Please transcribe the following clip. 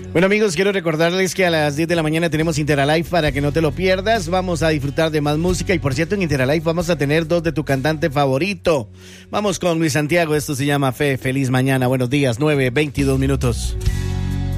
Bueno, amigos, quiero recordarles que a las 10 de la mañana tenemos Interalife para que no te lo pierdas. Vamos a disfrutar de más música y, por cierto, en Interalife vamos a tener 2 de tu cantante favorito. Vamos con Luis Santiago, esto se llama Fe. Feliz mañana, buenos días, 9:22 minutos.